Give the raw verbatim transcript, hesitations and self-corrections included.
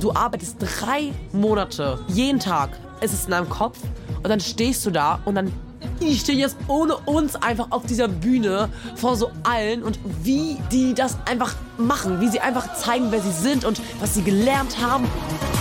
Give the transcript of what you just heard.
du arbeitest drei Monate, jeden Tag ist es in deinem Kopf und dann stehst du da und dann die stehen jetzt ohne uns einfach auf dieser Bühne vor so allen und wie die das einfach machen, wie sie einfach zeigen, wer sie sind und was sie gelernt haben.